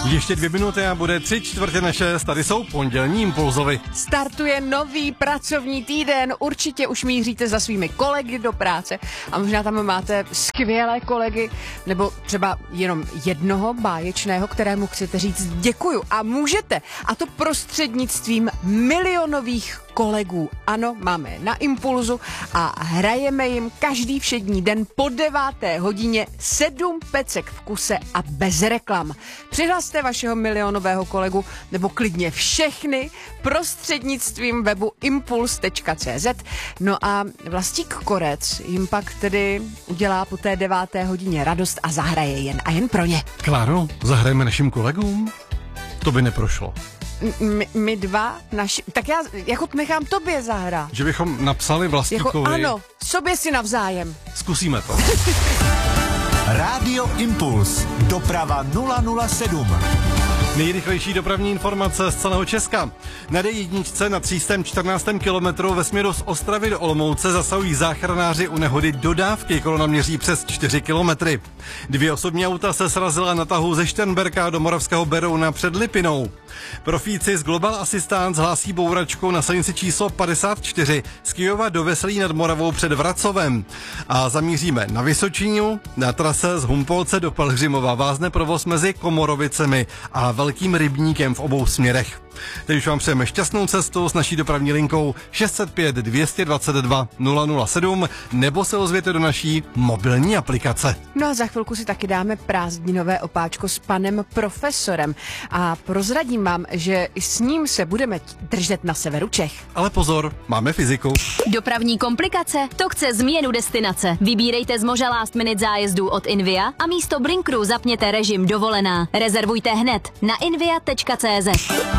Ještě 2 minuty a bude 5:45. Tady jsou pondělní impulzovy. Startuje nový pracovní týden, určitě už míříte za svými kolegy do práce a možná tam máte skvělé kolegy, nebo třeba jenom jednoho báječného, kterému chcete říct děkuju. A můžete, a to prostřednictvím milionových kolegů. Ano, máme je na Impulzu a hrajeme jim každý všední den po 9. hodině 7 pecek v kuse a bez reklam. Přihlaste vašeho milionového kolegu nebo klidně všechny prostřednictvím webu impuls.cz. No a Vlastík Korec jim pak tedy udělá po té 9. hodině radost a zahraje jen a jen pro ně. Kláro, zahrajeme našim kolegům? To by neprošlo. My dva, tak já jako nechám tobě zahrát. Že bychom napsali Vlastíkovi. Ano, sobě si navzájem. Zkusíme to. Rádio Impuls. Doprava 007. Nejrychlejší dopravní informace z celého Česka. Na D1 na 314. kilometru ve směru z Ostravy do Olomouce zasahují záchranáři u nehody dodávky. Kolona měří přes 4 kilometry. 2 osobní auta se srazila na tahu ze Šternberka do Moravského Berouna před Lipinou. Profíci z Global Assistance hlásí bouračku na silnici číslo 54 z Kyjova do Veselí nad Moravou před Vracovem. A zamíříme na Vysočinu, na trase z Humpolce do Pelhřimova vázne provoz mezi Komorovicemi a Velkým Rybníkem v obou směrech. Teď už vám přejeme šťastnou cestu s naší dopravní linkou 605 222 007 nebo se ozvěte do naší mobilní aplikace. No a za chvilku si taky dáme prázdninové opáčko s panem profesorem a prozradím vám, že i s ním se budeme držet na severu Čech. Ale pozor, máme fyziku. Dopravní komplikace? To chce změnu destinace. Vybírejte z moře last minute zájezdů od Invia a místo Blinkru zapněte režim dovolená. Rezervujte hned na invia.cz.